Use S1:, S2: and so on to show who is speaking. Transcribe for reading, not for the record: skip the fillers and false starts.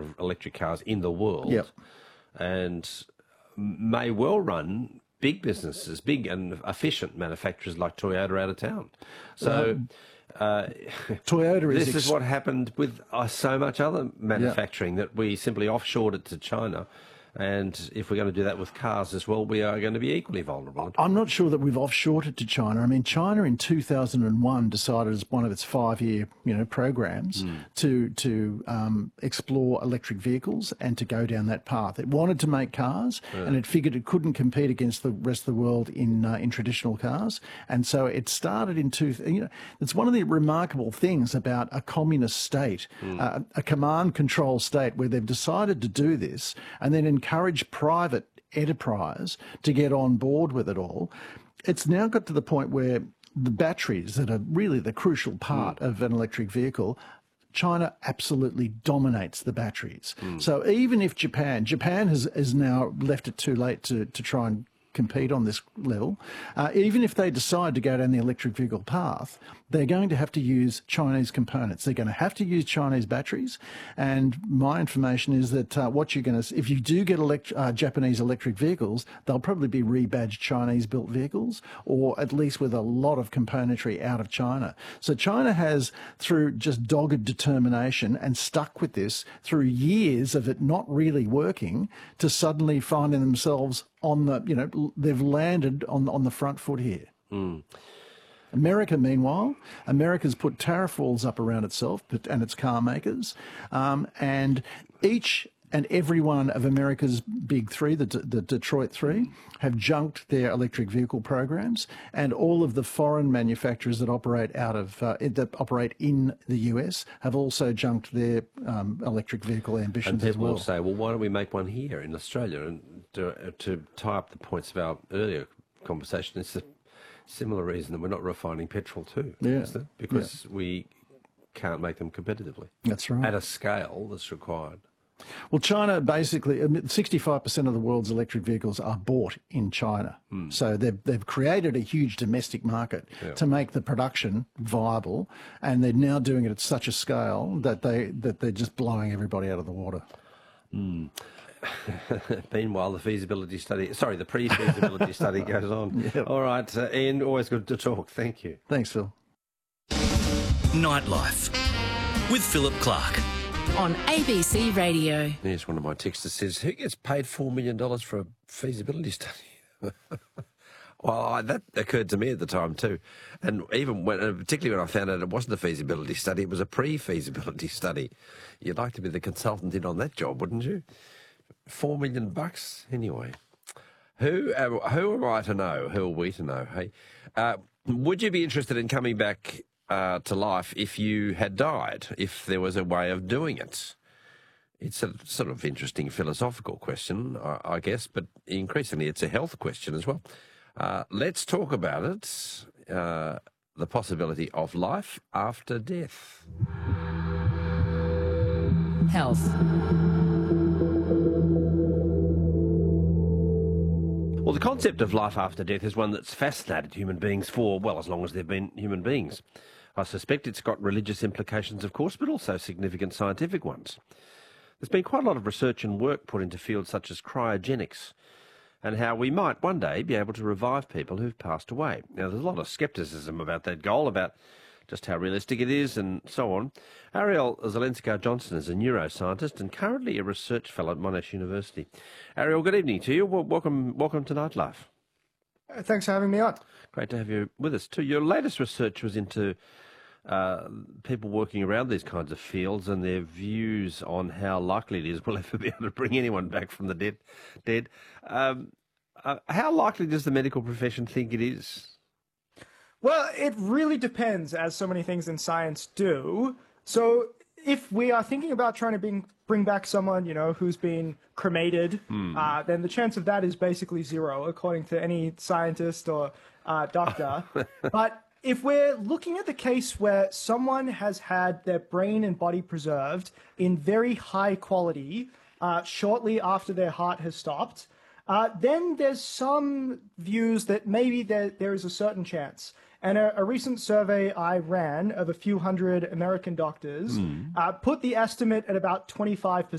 S1: of electric cars in the world,
S2: Yep.
S1: and may well run big businesses, big and efficient manufacturers like Toyota out of town. So
S2: Toyota is...
S1: this is what happened with so much other manufacturing, that we simply offshored it to China. And if we're going to do that with cars as well, we are going to be equally vulnerable.
S2: I'm not sure that we've offshored it to China. I mean, China in 2001 decided as one of its 5-year, programs to explore electric vehicles and to go down that path. It wanted to make cars, and it figured it couldn't compete against the rest of the world in traditional cars, and so it started in it's one of the remarkable things about a communist state, a command control state, where they've decided to do this and then encourage private enterprise to get on board with it all. It's now got to the point where the batteries that are really the crucial part of an electric vehicle, China absolutely dominates the batteries. So even if Japan has now left it too late to try and compete on this level, even if they decide to go down the electric vehicle path, they're going to have to use Chinese components. They're going to have to use Chinese batteries. And my information is that if you do get Japanese electric vehicles, they'll probably be rebadged Chinese-built vehicles, or at least with a lot of componentry out of China. So China has, through just dogged determination and stuck with this through years of it not really working, to suddenly finding themselves on the, they've landed on the front foot here. America, meanwhile, America's put tariff walls up around itself and its car makers, and each and every one of America's big three, the Detroit Three, have junked their electric vehicle programs, and all of the foreign manufacturers that operate in the US have also junked their electric vehicle ambitions as well.
S1: And people will say, well, why don't we make one here in Australia? And to tie up the points of our earlier conversation, it's a similar reason that we're not refining petrol too, isn't it? Because we can't make them competitively.
S2: That's right.
S1: At a scale that's required.
S2: Well, China basically, 65% of the world's electric vehicles are bought in China. So they've created a huge domestic market to make the production viable, and they're now doing it at such a scale that they're just blowing everybody out of the water.
S1: Meanwhile, the pre-feasibility study goes on. Yep. All right, Ian, always good to talk. Thank you.
S2: Thanks, Phil.
S3: Nightlife with Philip Clark.
S4: On ABC Radio.
S1: Here's one of my texters says, who gets paid $4 million for a feasibility study? Well, that occurred to me at the time too. And even particularly when I found out it wasn't a feasibility study, it was a pre-feasibility study. You'd like to be the consultant in on that job, wouldn't you? $4 million bucks? Anyway. Who am I to know? Who are we to know? Hey, would you be interested in coming back to life if you had died, if there was a way of doing it? It's a sort of interesting philosophical question, I guess, but increasingly it's a health question as well. Let's talk about it, the possibility of life after death.
S4: Health.
S1: Well, the concept of life after death is one that's fascinated human beings for, well, as long as they've been human beings. I suspect it's got religious implications, of course, but also significant scientific ones. There's been quite a lot of research and work put into fields such as cryogenics and how we might one day be able to revive people who've passed away. Now, there's a lot of scepticism about that goal, about just how realistic it is and so on. Ariel Zelenska-Johnson is a neuroscientist and currently a research fellow at Monash University. Ariel, good evening to you. Welcome to Nightlife.
S5: Thanks for having me on.
S1: Great to have you with us too. Your latest research was into people working around these kinds of fields and their views on how likely it is we'll ever be able to bring anyone back from the dead. How likely does the medical profession think it is?
S5: Well, it really depends, as so many things in science do. So if we are thinking about trying to bring back someone, who's been cremated, then the chance of that is basically zero, according to any scientist or doctor. But if we're looking at the case where someone has had their brain and body preserved in very high quality shortly after their heart has stopped, then there's some views that maybe there is a certain chance. And a recent survey I ran of a few hundred American doctors put the estimate at about 25%.